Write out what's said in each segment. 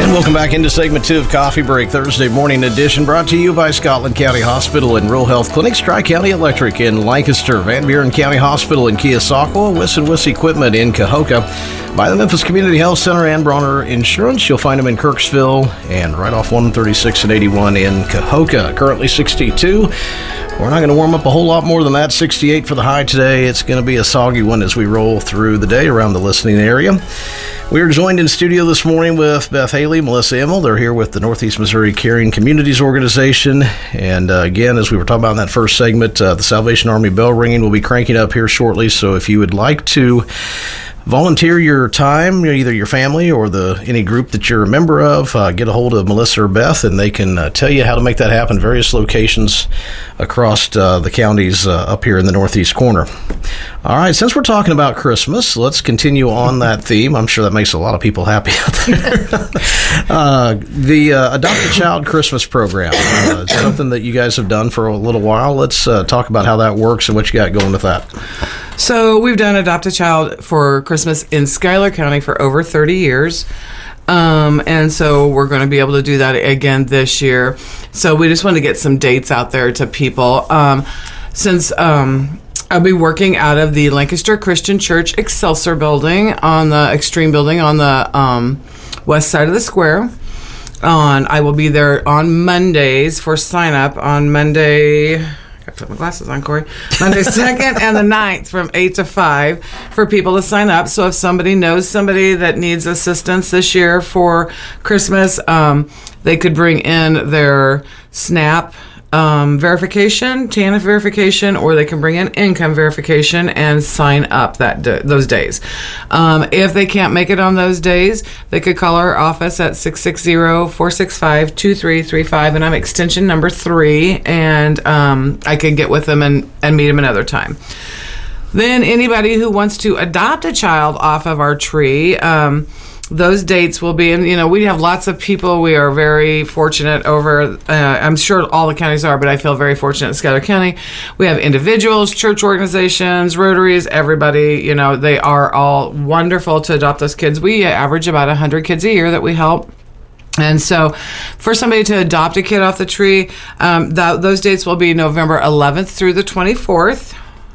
Welcome back into segment 2 of Coffee Break Thursday morning edition, brought to you by Scotland County Hospital and Rural Health Clinics, Tri-County Electric in Lancaster, Van Buren County Hospital in Keosauqua, Wiss & Wiss Equipment in Cahokia, by the Memphis Community Health Center and Bronner Insurance. You'll find them in Kirksville and right off 136 and 81 in Cahokia. Currently 62. We're not going to warm up a whole lot more than that. 68 for the high today. It's going to be a soggy one as we roll through the day around the listening area. We are joined in studio this morning with Beth Haley, Melissa Immel. They're here with the Northeast Missouri Caring Communities Organization. And again, as we were talking about in that first segment, the Salvation Army bell ringing will be cranking up here shortly. So if you would like to volunteer your time, either your family or any group that you're a member of, get a hold of Melissa or Beth, and they can tell you how to make that happen. Various locations across the counties up here in the northeast corner. All right, since we're talking about Christmas, let's continue on that theme. I'm sure that makes a lot of people happy out there. The Adopt a Child Christmas program, it's something that you guys have done for a little while. Let's talk about how that works and what you got going with that. So we've done Adopt a Child for Christmas in Schuyler County for over 30 years. And so we're going to be able to do that again this year. So we just want to get some dates out there to people. Since I'll be working out of the Lancaster Christian Church Excelsior building on the Extreme building on the west side of the square. I will be there on Mondays for sign up on Monday. I put my glasses on, Corey. Monday 2nd and the 9th from 8 to 5 for people to sign up. So if somebody knows somebody that needs assistance this year for Christmas, they could bring in their SNAP verification, TANF verification, or they can bring in income verification and sign up those days. If they can't make it on those days, they could call our office at 660-465-2335, and I'm extension number 3, and I can get with them and meet them another time. Then anybody who wants to adopt a child off of our tree, those dates will be, and we have lots of people. We are very fortunate over, I'm sure all the counties are, but I feel very fortunate in Schuyler County. We have individuals, church organizations, Rotaries, everybody, they are all wonderful to adopt those kids. We average about 100 kids a year that we help. And so for somebody to adopt a kid off the tree, those dates will be November 11th through the 24th.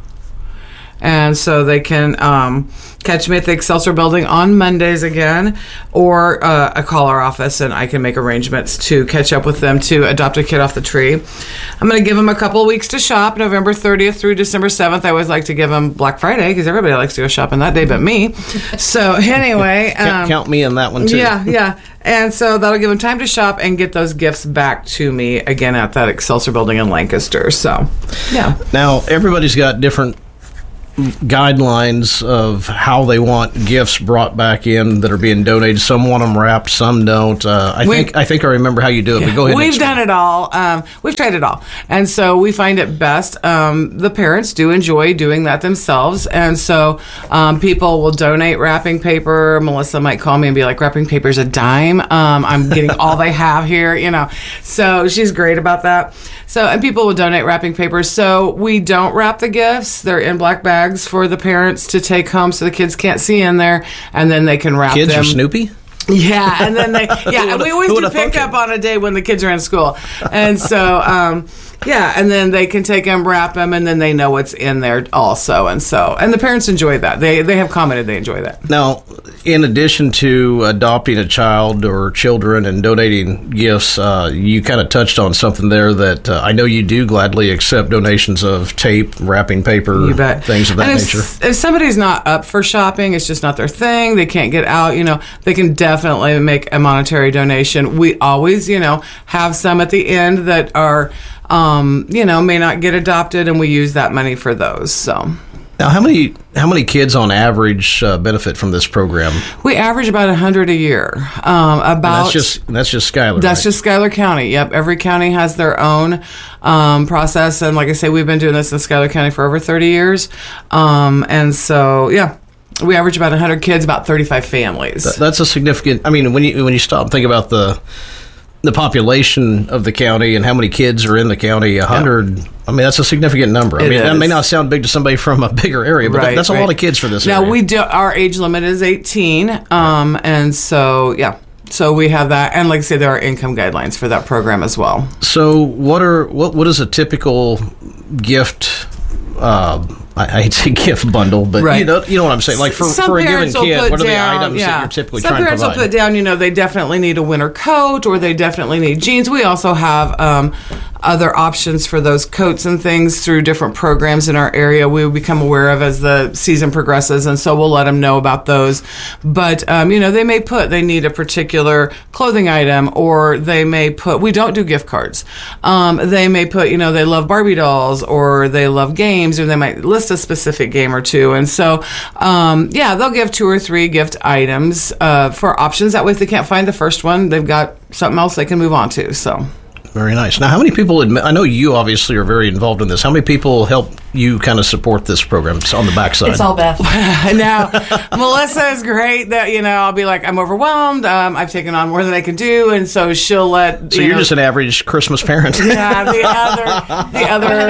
And so they can catch me at the Excelsior building on Mondays again, or call our office and I can make arrangements to catch up with them to adopt a kid off the tree. I'm going to give them a couple of weeks to shop, November 30th through December 7th. I always like to give them Black Friday because everybody likes to go shopping that day but me. So anyway. Count me in that one too. Yeah. And so that'll give them time to shop and get those gifts back to me again at that Excelsior building in Lancaster. So, yeah. Now, everybody's got different guidelines of how they want gifts brought back in that are being donated. Some want them wrapped, some don't. I think I remember how you do it, but go ahead. We've done it all. We've tried it all. And so we find it best. The parents do enjoy doing that themselves. And so people will donate wrapping paper. Melissa might call me and be like, wrapping paper's a dime. I'm getting all they have here, So she's great about that. So, and people will donate wrapping paper. So we don't wrap the gifts. They're in black bags for the parents to take home so the kids can't see in there, and then they can wrap them. Kids are Snoopy? Yeah, and then and we always do pick up on a day when the kids are in school. And so, and then they can take them, wrap them, and then they know what's in there also. And the parents enjoy that. They have commented they enjoy that. Now, in addition to adopting a child or children and donating gifts, you kind of touched on something there that I know you do gladly accept donations of tape, wrapping paper, things of that nature. If somebody's not up for shopping, it's just not their thing, they can't get out, they can definitely make a monetary donation. We always, have some at the end that are, may not get adopted, and we use that money for those, so... Now, how many kids on average benefit from this program? We average about 100 a year. That's just Schuyler. That's just Schuyler County. Yep, every county has their own process, and like I say, we've been doing this in Schuyler County for over 30 years, and so we average about 100 kids, about 35 families. That's a significant. I mean, when you stop and think about the population of the county and how many kids are in the county, 100, I mean, that's a significant number. I mean, that may not sound big to somebody from a bigger area, but that's a lot of kids for this area. Now, our age limit is 18, and so, So we have that, and like I say, there are income guidelines for that program as well. So what is a typical gift? I hate to say gift bundle, but Right. you know what I'm saying. Like for a given kid, what are the items that you're typically trying to provide? Some parents will put down, they definitely need a winter coat, or they definitely need jeans. We also have other options for those coats and things through different programs in our area we will become aware of as the season progresses, and so we'll let them know about those. But they may put they need a particular clothing item, or they may put, we don't do gift cards. They may put they love Barbie dolls, or they love games, or they might list a specific game or two. And so they'll give 2 or 3 gift items for options. That way, if they can't find the first one, they've got something else they can move on to. So very nice. Now, how many people, I know you obviously are very involved in this. How many people help you kind of support this program on the backside? It's all Beth. Now, Melissa is great that, I'll be like, I'm overwhelmed. I've taken on more than I can do. And so she'll let, So you're just an average Christmas parent. Yeah, the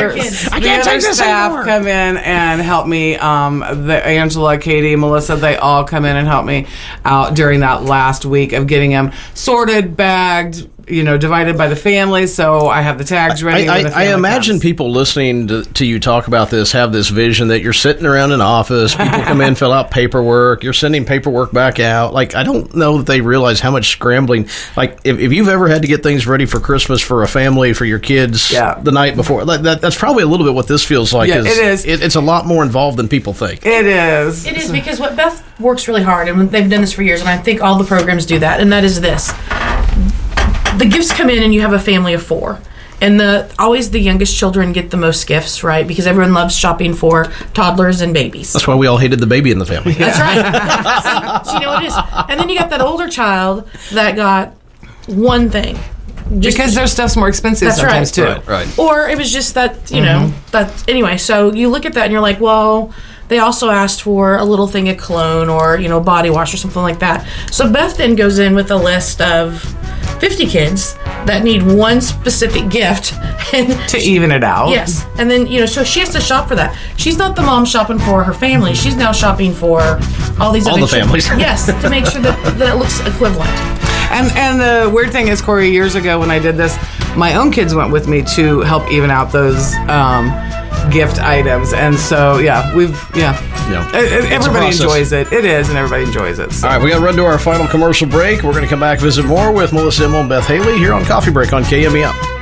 other staff come in and help me. Angela, Katie, Melissa, they all come in and help me out during that last week of getting them sorted, bagged, divided by the family, so I have the tags ready. I imagine people listening to you talk about this have this vision that you're sitting around an office, people come in, fill out paperwork, you're sending paperwork back out. Like, I don't know that they realize how much scrambling, like, if you've ever had to get things ready for Christmas for a family, for your kids the night before, that's probably a little bit what this feels like. Yeah, it is. It's a lot more involved than people think. It is. It is, because what Beth works really hard, and they've done this for years, and I think all the programs do that, and that is this. The gifts come in and you have a family of 4. And always the youngest children get the most gifts, right? Because everyone loves shopping for toddlers and babies. That's why we all hated the baby in the family. That's right. So it is. And then you got that older child that got one thing. Because their stuff's more expensive sometimes, too. Right. Or it was just that, anyway, so you look at that and you're like, well, they also asked for a little thing of cologne or, body wash or something like that. So Beth then goes in with a list of 50 kids that need one specific gift. To even it out. Yes. And then, so she has to shop for that. She's not the mom shopping for her family. She's now shopping for all these other families. Yes, to make sure that it looks equivalent. And the weird thing is, Corey, years ago when I did this, my own kids went with me to help even out those gift items. And so, everybody enjoys it. It is, and everybody enjoys it. So. All right, we got to run to our final commercial break. We're going to come back, visit more with Melissa Immel and Beth Haley here on Coffee Break on KMEL.